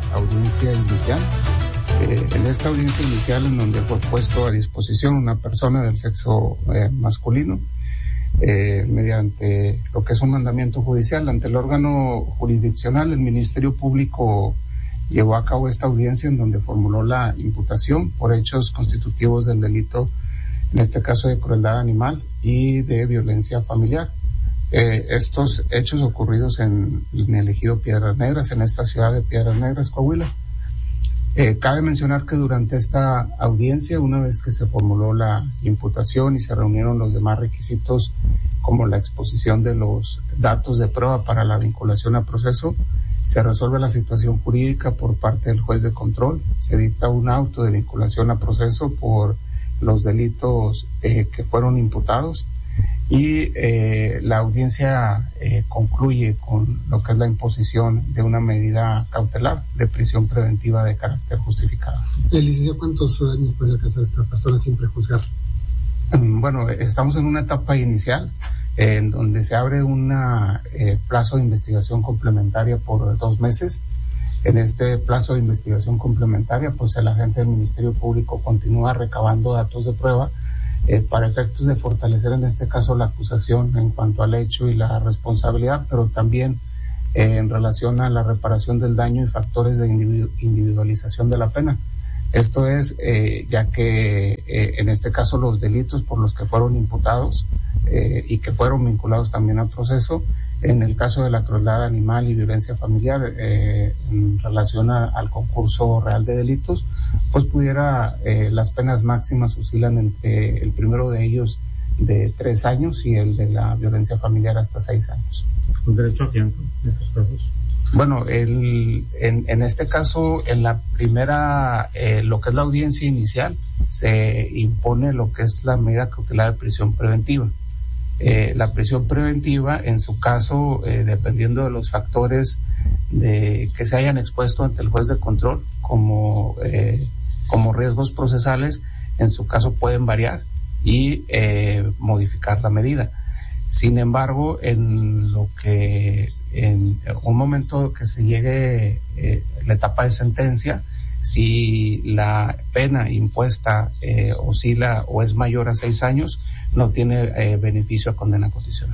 audiencia inicial. En esta audiencia inicial, en donde fue puesto a disposición una persona del sexo masculino, mediante lo que es un mandamiento judicial ante el órgano jurisdiccional, el Ministerio Público llevó a cabo esta audiencia en donde formuló la imputación por hechos constitutivos del delito, en este caso de crueldad animal y de violencia familiar. Estos hechos ocurridos en el ejido Piedras Negras, en esta ciudad de Piedras Negras, Coahuila. Cabe mencionar que durante esta audiencia, una vez que se formuló la imputación y se reunieron los demás requisitos, como la exposición de los datos de prueba para la vinculación a proceso, se resuelve la situación jurídica por parte del juez de control, se dicta un auto de vinculación a proceso por los delitos que fueron imputados, y la audiencia concluye con lo que es la imposición de una medida cautelar de prisión preventiva de carácter justificado. Licenciado, ¿cuántos años puede alcanzar esta persona sin prejuzgar? Bueno, estamos en una etapa inicial en donde se abre un plazo de investigación complementaria por 2 meses. En este plazo de investigación complementaria, pues el agente del Ministerio Público continúa recabando datos de prueba para efectos de fortalecer en este caso la acusación en cuanto al hecho y la responsabilidad, pero también en relación a la reparación del daño y factores de individualización de la pena. Esto es, ya que en este caso los delitos por los que fueron imputados y que fueron vinculados también al proceso, en el caso de la crueldad animal y violencia familiar, en relación al concurso real de delitos, pues pudiera, las penas máximas oscilan entre el primero de ellos de 3 años y el de la violencia familiar hasta 6 años. ¿Con derecho a fianza en estos casos? Bueno, en este caso, en la primera, lo que es la audiencia inicial, se impone lo que es la medida cautelar de prisión preventiva. La prisión preventiva, en su caso, dependiendo de los factores que se hayan expuesto ante el juez de control como riesgos procesales, en su caso pueden variar y modificar la medida. Sin embargo, en un momento que se llegue la etapa de sentencia, si la pena impuesta oscila o es mayor a 6 años, no tiene beneficio a condena condicional.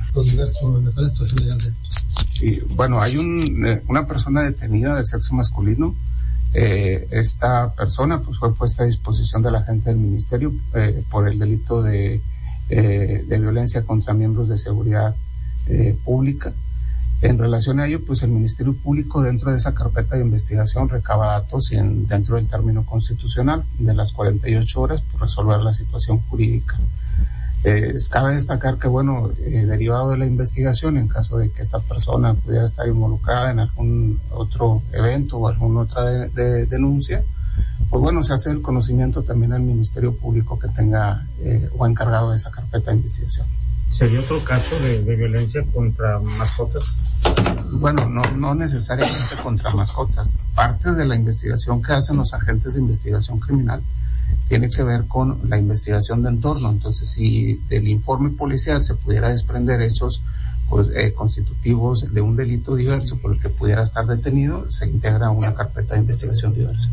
Sí, bueno, hay una persona detenida del sexo masculino. Esta persona pues fue puesta a disposición de la agente del ministerio por el delito de violencia contra miembros de seguridad pública. En relación a ello, pues el Ministerio Público, dentro de esa carpeta de investigación, recaba datos dentro del término constitucional de las 48 horas por resolver la situación jurídica. Cabe destacar que, bueno, derivado de la investigación, en caso de que esta persona pudiera estar involucrada en algún otro evento o alguna otra denuncia, pues bueno, se hace el conocimiento también al Ministerio Público que tenga o encargado de esa carpeta de investigación. ¿Sería otro caso de violencia contra mascotas? Bueno, no necesariamente contra mascotas. Parte de la investigación que hacen los agentes de investigación criminal tiene que ver con la investigación de entorno. Entonces, si del informe policial se pudiera desprender hechos constitutivos de un delito diverso por el que pudiera estar detenido, se integra a una carpeta de investigación diversa.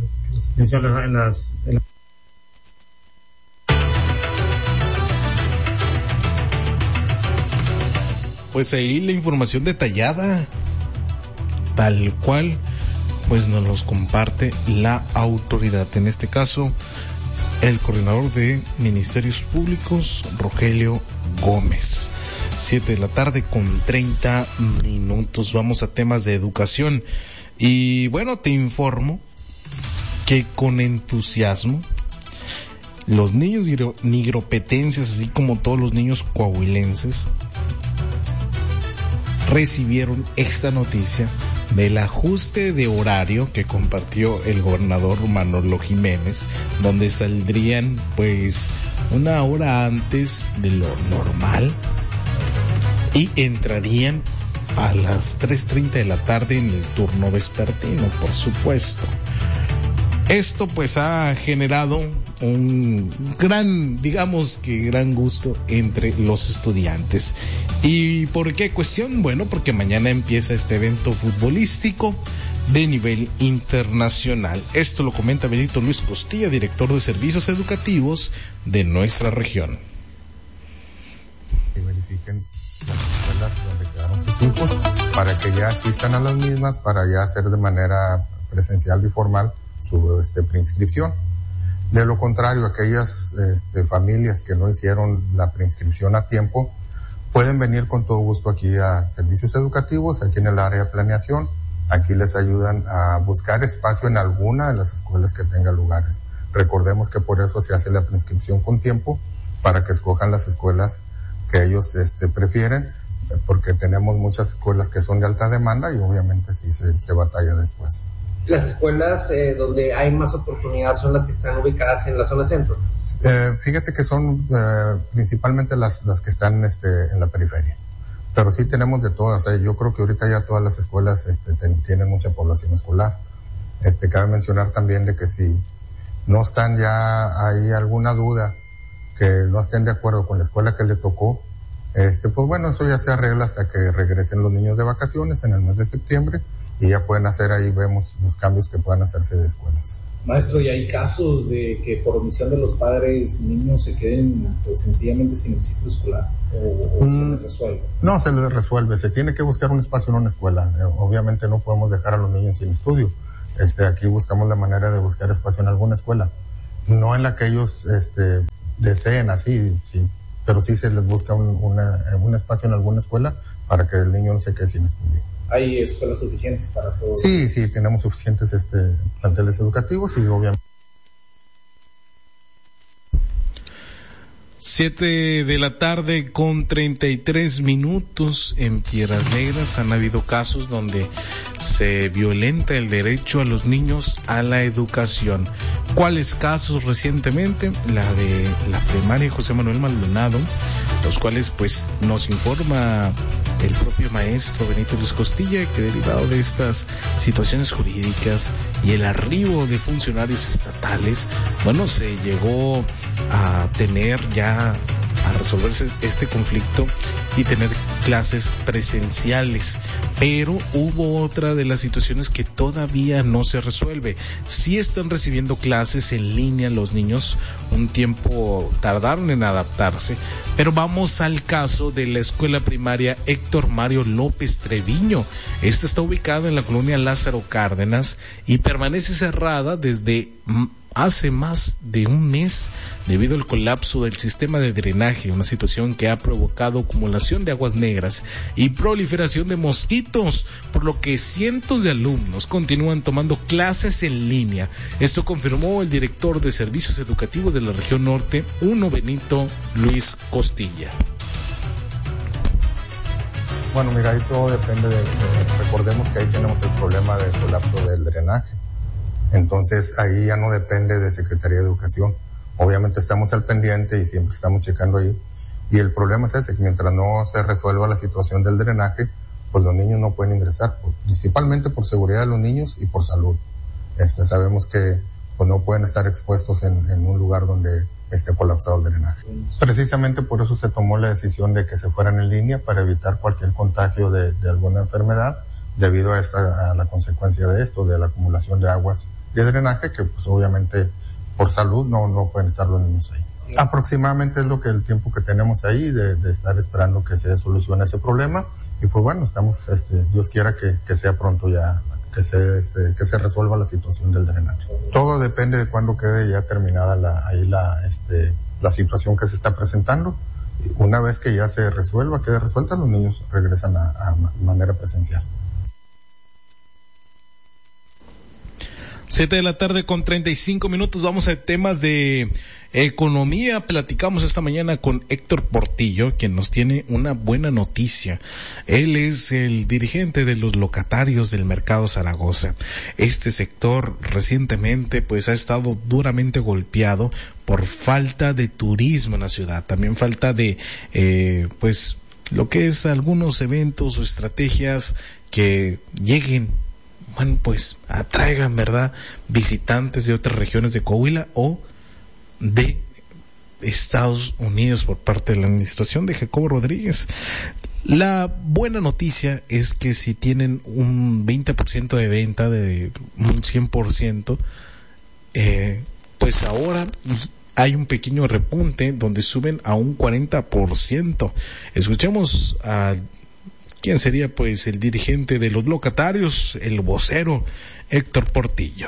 Pues ahí la información detallada, tal cual, pues nos los comparte la autoridad. En este caso, el coordinador de Ministerios Públicos, Rogelio Gómez. 7:30 p.m. Vamos a temas de educación. Y bueno, te informo que con entusiasmo los niños nigropetenses, así como todos los niños coahuilenses, recibieron esta noticia del ajuste de horario que compartió el gobernador Manolo Jiménez, donde saldrían pues 1 hora antes de lo normal y entrarían a las 3:30 de la tarde en el turno vespertino, por supuesto. Esto pues ha generado un gran, digamos que gran gusto entre los estudiantes. ¿Y por qué cuestión? Bueno, porque mañana empieza este evento futbolístico de nivel internacional. Esto lo comenta Benito Luis Costilla, director de servicios educativos de nuestra región. Que verifiquen las escuelas donde quedaron sus hijos para que ya asistan a las mismas, para ya hacer de manera presencial y formal su preinscripción. De lo contrario, aquellas familias que no hicieron la preinscripción a tiempo pueden venir con todo gusto aquí a servicios educativos, aquí en el área de planeación. Aquí les ayudan a buscar espacio en alguna de las escuelas que tengan lugares. Recordemos que por eso se hace la preinscripción con tiempo, para que escojan las escuelas que ellos prefieren, porque tenemos muchas escuelas que son de alta demanda y obviamente sí se batalla después. Las escuelas donde hay más oportunidad son las que están ubicadas en la zona centro. Fíjate que son principalmente las que están en la periferia, pero sí tenemos de todas. Yo creo que ahorita ya todas las escuelas tienen mucha población escolar. Cabe mencionar también de que si no están ya hay alguna duda, que no estén de acuerdo con la escuela que le tocó, pues bueno, eso ya se arregla hasta que regresen los niños de vacaciones en el mes de septiembre, y ya pueden hacer ahí, vemos los cambios que puedan hacerse de escuelas. Maestro, ¿y hay casos de que por omisión de los padres niños se queden pues sencillamente sin el ciclo escolar? ¿O se les resuelve? No, se les resuelve. Se tiene que buscar un espacio en una escuela. Obviamente no podemos dejar a los niños sin estudio. Aquí buscamos la manera de buscar espacio en alguna escuela. No en la que ellos deseen así, sí, pero sí se les busca un espacio en alguna escuela para que el niño no se quede sin estudio. ¿Hay escuelas suficientes para todos? Sí, tenemos suficientes planteles educativos y obviamente. 7:33 en Piedras Negras. Han habido casos donde se violenta el derecho a los niños a la educación. ¿Cuáles casos recientemente? La de la primaria José Manuel Maldonado, los cuales pues nos informa el propio maestro Benito Luis Costilla que derivado de estas situaciones jurídicas y el arribo de funcionarios estatales, bueno, se llegó a tener ya a resolverse este conflicto y tener clases presenciales, pero hubo otra de las situaciones que todavía no se resuelve. Sí están recibiendo clases en línea los niños, un tiempo tardaron en adaptarse, pero vamos al caso de la escuela primaria Héctor Mario López Treviño. Esta está ubicada en la colonia Lázaro Cárdenas y permanece cerrada desde hace más de un mes debido al colapso del sistema de drenaje, una situación que ha provocado acumulación de aguas negras y proliferación de mosquitos, por lo que cientos de alumnos continúan tomando clases en línea. Esto confirmó el director de servicios educativos de la región norte, Benito Luis Costilla. Bueno, mira, ahí todo depende recordemos que ahí tenemos el problema del colapso del drenaje. Entonces ahí ya no depende de Secretaría de Educación. Obviamente estamos al pendiente y siempre estamos checando ahí. Y el problema es ese, que mientras no se resuelva la situación del drenaje, pues los niños no pueden ingresar, principalmente por seguridad de los niños y por salud. Sabemos que pues no pueden estar expuestos en un lugar donde esté colapsado el drenaje. Precisamente por eso se tomó la decisión de que se fueran en línea, para evitar cualquier contagio de alguna enfermedad debido a la consecuencia de esto, de la acumulación de aguas de drenaje, que pues obviamente por salud no pueden estar los niños ahí. Aproximadamente es el tiempo que tenemos ahí de estar esperando que se solucione ese problema, y pues bueno, estamos, Dios quiera que sea pronto ya, que se resuelva la situación del drenaje. Todo depende de cuándo quede ya terminada la situación que se está presentando. Una vez que ya quede resuelta, los niños regresan a manera presencial. 7:35 Vamos a temas de economía. Platicamos esta mañana con Héctor Portillo, quien nos tiene una buena noticia. Él es el dirigente de los locatarios del Mercado Zaragoza. Este sector recientemente pues ha estado duramente golpeado por falta de turismo en la ciudad. También falta de pues lo que es algunos eventos o estrategias que lleguen, bueno, pues atraigan, ¿verdad?, visitantes de otras regiones de Coahuila o de Estados Unidos por parte de la administración de Jacobo Rodríguez. La buena noticia es que si tienen un 20% de venta de un 100%, pues ahora hay un pequeño repunte donde suben a un 40%. Escuchemos a quién sería pues el dirigente de los locatarios, el vocero Héctor Portillo.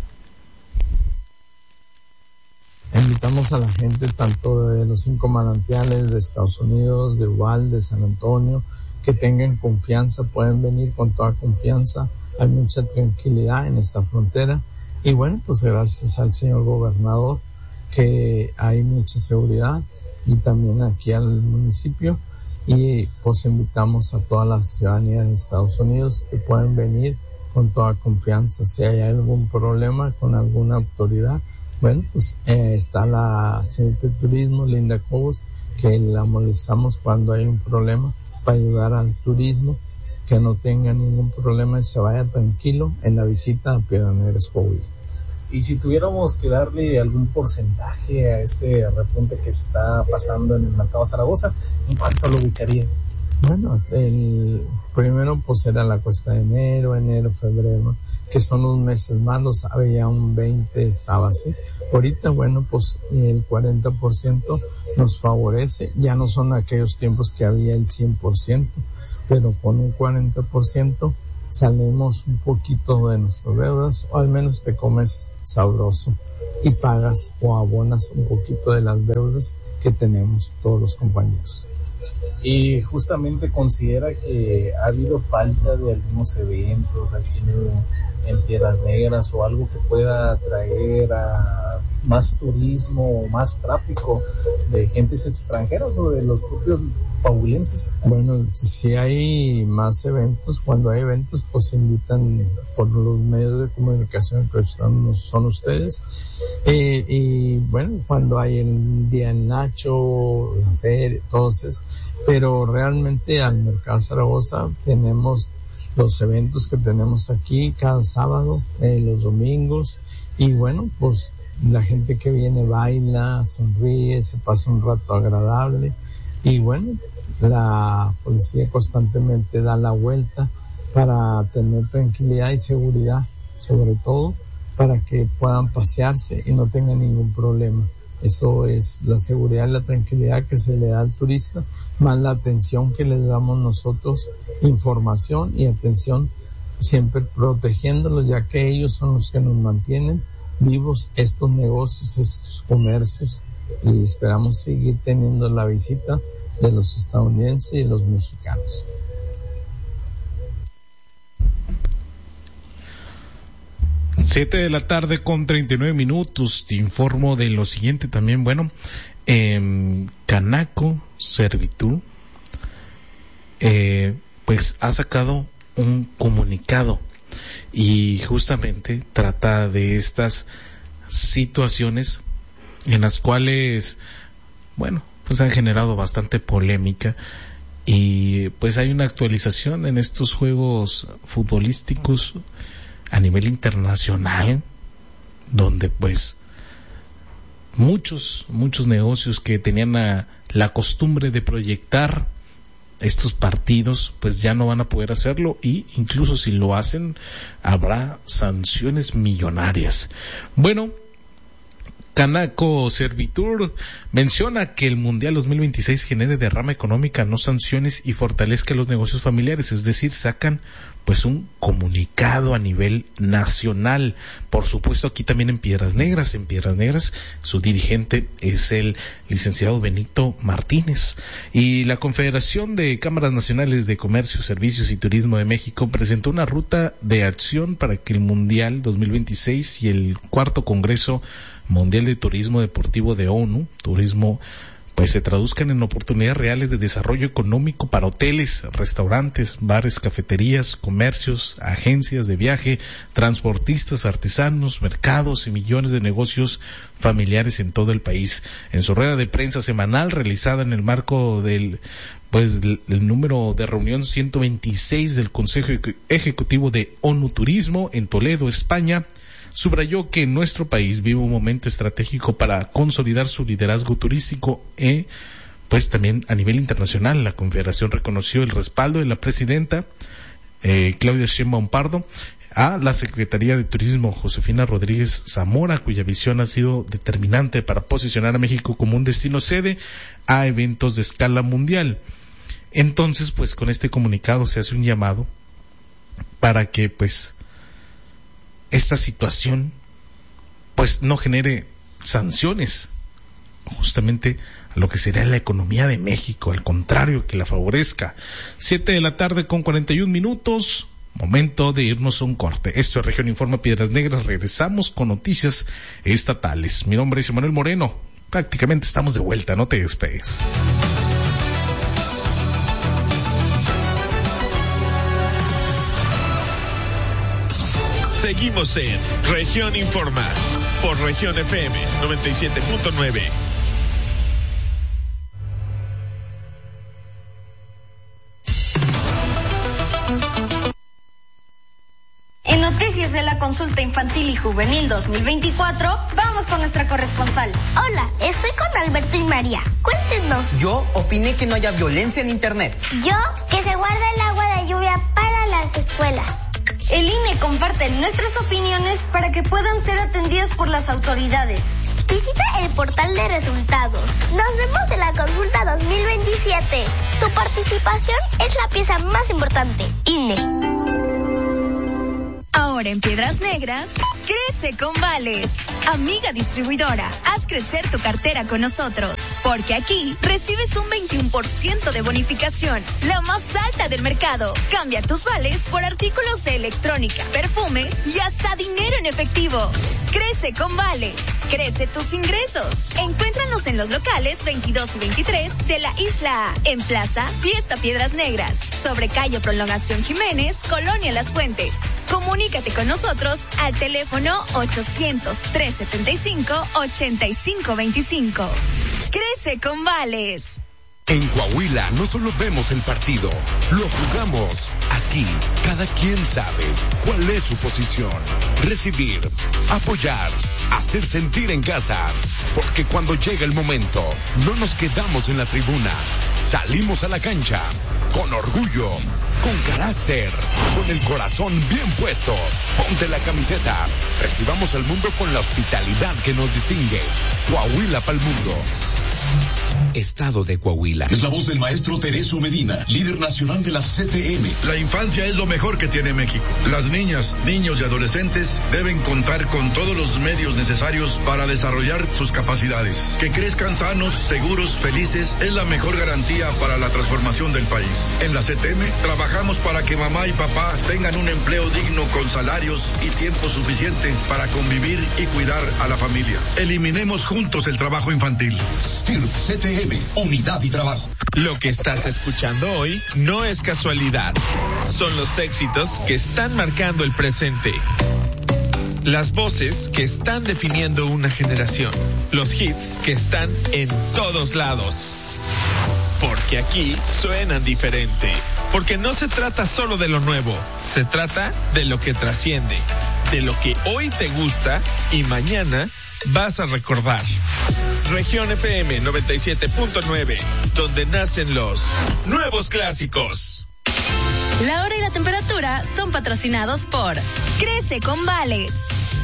Invitamos a la gente tanto de los 5 manantiales de Estados Unidos, de Uvalde, de San Antonio, que tengan confianza, pueden venir con toda confianza, hay mucha tranquilidad en esta frontera y bueno, pues gracias al señor gobernador que hay mucha seguridad y también aquí al municipio y pues invitamos a toda la ciudadanía de Estados Unidos que pueden venir con toda confianza. Si hay algún problema con alguna autoridad, bueno, pues está la señorita de turismo, Linda Cobos, que la molestamos cuando hay un problema para ayudar al turismo, que no tenga ningún problema y se vaya tranquilo en la visita a Piedras Negras, Coahuila. Y si tuviéramos que darle algún porcentaje a este repunte que se está pasando en el mercado Zaragoza, ¿en cuánto lo ubicaría? Bueno, el primero pues era la cuesta de enero, febrero, que son los meses malos, había un 20, estaba así. Ahorita, bueno, pues el 40% nos favorece, ya no son aquellos tiempos que había el 100%, pero con un 40% salimos un poquito de nuestras deudas, o al menos te comes sabroso y pagas o abonas un poquito de las deudas que tenemos todos los compañeros. Y justamente considera que ha habido falta de algunos eventos aquí en Piedras Negras o algo que pueda atraer a más turismo o más tráfico de gentes extranjeras o de los propios paulenses. Bueno, si hay más eventos, cuando hay eventos pues invitan por los medios de comunicación que son ustedes y bueno, cuando hay el Día del Nacho, la feria, entonces, pero realmente al Mercado Zaragoza tenemos los eventos que tenemos aquí cada sábado, los domingos y bueno, pues la gente que viene baila, sonríe, se pasa un rato agradable y bueno, la policía constantemente da la vuelta para tener tranquilidad y seguridad, sobre todo para que puedan pasearse y no tengan ningún problema. Eso es la seguridad y la tranquilidad que se le da al turista, más la atención que les damos nosotros, información y atención, siempre protegiéndolos, ya que ellos son los que nos mantienen vivos estos negocios, estos comercios, y esperamos seguir teniendo la visita de los estadounidenses y los mexicanos. Siete de la tarde con 39 minutos. Te informo de lo siguiente también. Bueno, Canaco Servitur pues ha sacado un comunicado y justamente trata de estas situaciones en las cuales, bueno, pues han generado bastante polémica y pues hay una actualización en estos juegos futbolísticos a nivel internacional, donde pues muchos negocios que tenían la costumbre de proyectar estos partidos pues ya no van a poder hacerlo y incluso si lo hacen habrá sanciones millonarias. Bueno, Canaco Servitur menciona que el Mundial 2026 genere derrama económica, no sanciones y fortalezca los negocios familiares, es decir, sacan pues un comunicado a nivel nacional. Por supuesto aquí también en Piedras Negras su dirigente es el licenciado Benito Martínez y la Confederación de Cámaras Nacionales de Comercio, Servicios y Turismo de México presentó una ruta de acción para que el Mundial 2026 y el cuarto Congreso Mundial de Turismo Deportivo de ONU, turismo, pues se traduzcan en oportunidades reales de desarrollo económico para hoteles, restaurantes, bares, cafeterías, comercios, agencias de viaje, transportistas, artesanos, mercados y millones de negocios familiares en todo el país. En su rueda de prensa semanal realizada en el marco del el número de reunión 126 del Consejo Ejecutivo de ONU Turismo en Toledo, España, subrayó que nuestro país vive un momento estratégico para consolidar su liderazgo turístico pues también a nivel internacional. La Confederación reconoció el respaldo de la presidenta Claudia Sheinbaum Pardo a la Secretaría de Turismo Josefina Rodríguez Zamora, cuya visión ha sido determinante para posicionar a México como un destino sede a eventos de escala mundial. Entonces, pues con este comunicado se hace un llamado para que pues esta situación pues no genere sanciones justamente a lo que sería la economía de México, al contrario, que la favorezca. 7:41 p.m, momento de irnos a un corte. Esto es Región Informa Piedras Negras. Regresamos con noticias estatales. Mi nombre es Emanuel Moreno. Prácticamente estamos de vuelta, no te despegues. Seguimos en Región Informa por Región FM 97.9. En noticias de la consulta infantil y juvenil 2024, vamos con nuestra corresponsal. Hola, estoy con Alberto y María. Cuéntenos. Yo opiné que no haya violencia en internet. Yo, que se guarde el agua de lluvia para las escuelas. El INE comparte nuestras opiniones para que puedan ser atendidas por las autoridades. Visita el portal de resultados. Nos vemos en la consulta 2027. Tu participación es la pieza más importante. INE. Ahora en Piedras Negras, crece con Vales. Amiga distribuidora, haz crecer tu cartera con nosotros, porque aquí recibes un 21% de bonificación, la más alta del mercado. Cambia tus vales por artículos de electrónica, perfumes y hasta dinero en efectivo. Crece con Vales, crece tus ingresos. Encuéntranos en los locales 22 y 23 de la Isla A, en Plaza Fiesta Piedras Negras, sobre calle Prolongación Jiménez, Colonia Las Fuentes. Comunícate con nosotros al teléfono 800-375-8525. Crece con Vales. En Coahuila no solo vemos el partido, lo jugamos. Aquí, cada quien sabe cuál es su posición. Recibir, apoyar, hacer sentir en casa. Porque cuando llega el momento, no nos quedamos en la tribuna. Salimos a la cancha, con orgullo, con carácter, con el corazón bien puesto. Ponte la camiseta. Recibamos al mundo con la hospitalidad que nos distingue. Coahuila pa'l mundo. Estado de Coahuila. Es la voz del maestro Teresio Medina, líder nacional de la CTM. La infancia es lo mejor que tiene México. Las niñas, niños y adolescentes deben contar con todos los medios necesarios para desarrollar sus capacidades. Que crezcan sanos, seguros, felices es la mejor garantía para la transformación del país. En la CTM trabajamos para que mamá y papá tengan un empleo digno con salarios y tiempo suficiente para convivir y cuidar a la familia. Eliminemos juntos el trabajo infantil. CTM, unidad y trabajo. Lo que estás escuchando hoy no es casualidad. Son los éxitos que están marcando el presente. Las voces que están definiendo una generación. Los hits que están en todos lados. Porque aquí suenan diferente. Porque no se trata solo de lo nuevo. Se trata de lo que trasciende. De lo que hoy te gusta y mañana vas a recordar. Región FM 97.9, donde nacen los nuevos clásicos. La hora y la temperatura son patrocinados por Crece con Vales.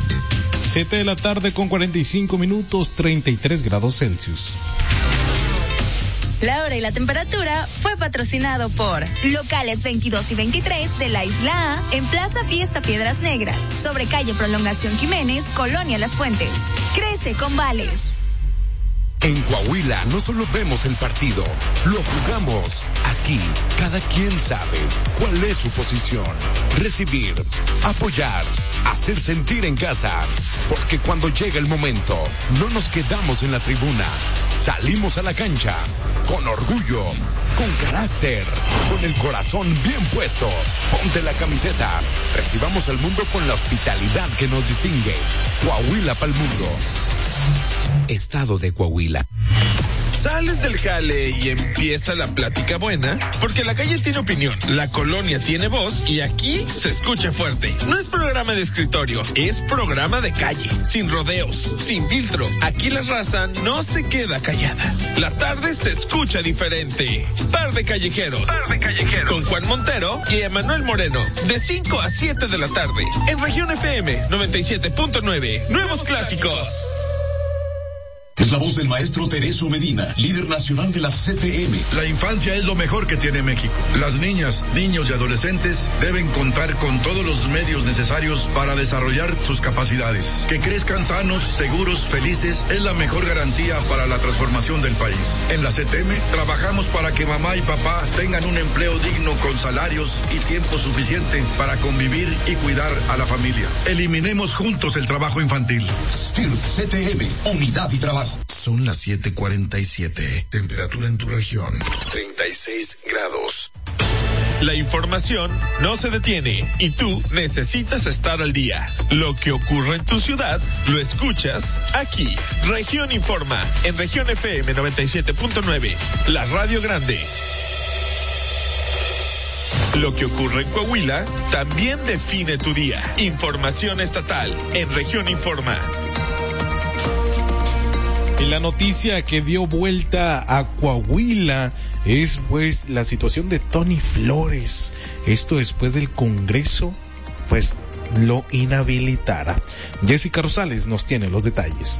7:45 p.m, 33 grados Celsius. La hora y la temperatura fue patrocinado por locales 22 y 23 de la Isla A, en Plaza Fiesta Piedras Negras, sobre calle Prolongación Jiménez, Colonia Las Fuentes. Crece con Vales. En Coahuila no solo vemos el partido, lo jugamos. Aquí, cada quien sabe cuál es su posición. Recibir, apoyar, hacer sentir en casa. Porque cuando llega el momento, no nos quedamos en la tribuna. Salimos a la cancha, con orgullo, con carácter, con el corazón bien puesto. Ponte la camiseta. Recibamos al mundo con la hospitalidad que nos distingue. Coahuila pa'l mundo. Estado de Coahuila. Sales del jale y empieza la plática buena, porque la calle tiene opinión, la colonia tiene voz y aquí se escucha fuerte. No es programa de escritorio, es programa de calle, sin rodeos, sin filtro. Aquí la raza no se queda callada. La tarde se escucha diferente. Par de callejeros. Con Juan Montero y Emanuel Moreno, de 5 a 7 de la tarde, en Región FM 97.9. Nuevos clásicos. Es la voz del maestro Tereso Medina, líder nacional de la CTM. La infancia es lo mejor que tiene México. Las niñas, niños y adolescentes deben contar con todos los medios necesarios para desarrollar sus capacidades. Que crezcan sanos, seguros, felices es la mejor garantía para la transformación del país. En la CTM trabajamos para que mamá y papá tengan un empleo digno con salarios y tiempo suficiente para convivir y cuidar a la familia. Eliminemos juntos el trabajo infantil. STIRT CTM, unidad y trabajo. Son las 7:47. Temperatura en tu región, 36 grados. La información no se detiene y tú necesitas estar al día. Lo que ocurre en tu ciudad lo escuchas aquí. Región Informa en Región FM 97.9, la radio grande. Lo que ocurre en Coahuila también define tu día. Información estatal en Región Informa. Y la noticia que dio vuelta a Coahuila es pues la situación de Tony Flores. Esto después del Congreso pues lo inhabilitara. Jessica Rosales nos tiene los detalles.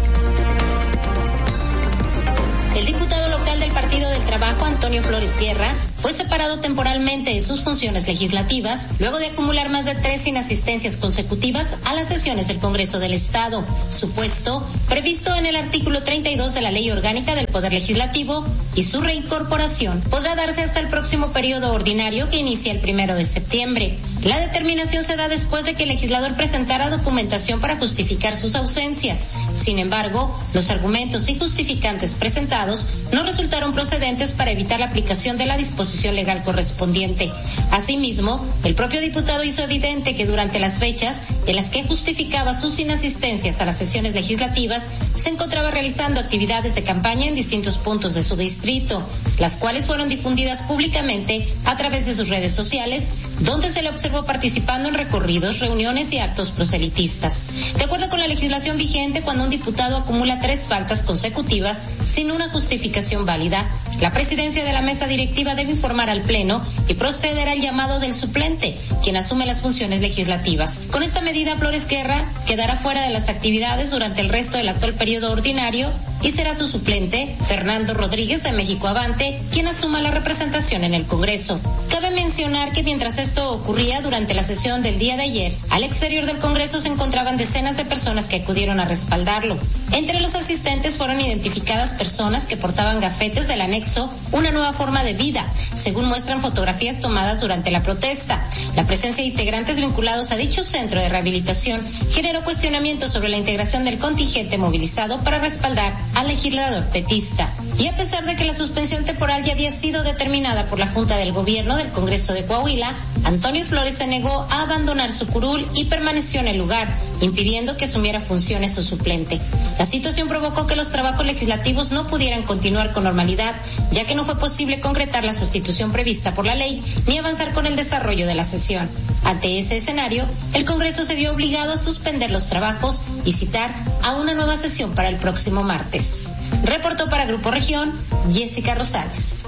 El diputado local del Partido del Trabajo, Antonio Flores Guerra, fue separado temporalmente de sus funciones legislativas luego de acumular más de 3 inasistencias consecutivas a las sesiones del Congreso del Estado. Su puesto, previsto en el artículo 32 de la Ley Orgánica del Poder Legislativo, y su reincorporación podrá darse hasta el próximo periodo ordinario que inicia el 1 de septiembre. La determinación se da después de que el legislador presentara documentación para justificar sus ausencias. Sin embargo, los argumentos y justificantes presentados no resultaron procedentes para evitar la aplicación de la disposición legal correspondiente. Asimismo, el propio diputado hizo evidente que durante las fechas en las que justificaba sus inasistencias a las sesiones legislativas, se encontraba realizando actividades de campaña en distintos puntos de su distrito, las cuales fueron difundidas públicamente a través de sus redes sociales, donde se le observó participando en recorridos, reuniones y actos proselitistas. De acuerdo con la legislación vigente, cuando un diputado acumula 3 faltas consecutivas sin una justificación válida, la presidencia de la mesa directiva debe informar al Pleno y proceder al llamado del suplente, quien asume las funciones legislativas. Con esta medida, Flores Guerra quedará fuera de las actividades durante el resto del actual periodo ordinario y será su suplente, Fernando Rodríguez de México Avante, quien asuma la representación en el Congreso. Cabe mencionar que mientras esto ocurría durante la sesión del día de ayer, al exterior del Congreso se encontraban decenas de personas que acudieron a respaldarlo. Entre los asistentes fueron identificadas personas que portaban gafetes del anexo Una Nueva Forma de Vida, según muestran fotografías tomadas durante la protesta. La presencia de integrantes vinculados a dicho centro de rehabilitación generó cuestionamientos sobre la integración del contingente movilizado para respaldar al legislador petista. Y a pesar de que la suspensión temporal ya había sido determinada por la Junta del Gobierno del Congreso de Coahuila, Antonio Flores se negó a abandonar su curul y permaneció en el lugar, impidiendo que asumiera funciones su suplente. La situación provocó que los trabajos legislativos no pudieran continuar con normalidad, ya que no fue posible concretar la sustitución prevista por la ley ni avanzar con el desarrollo de la sesión. Ante ese escenario, el Congreso se vio obligado a suspender los trabajos y citar a una nueva sesión para el próximo martes. Reportó para Grupo Región, Jessica Rosales.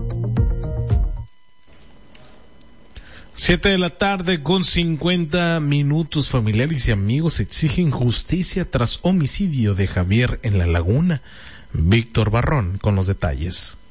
7 de la tarde con 50 minutos. Familiares y amigos exigen justicia tras homicidio de Javier en La Laguna. Víctor Barrón con los detalles.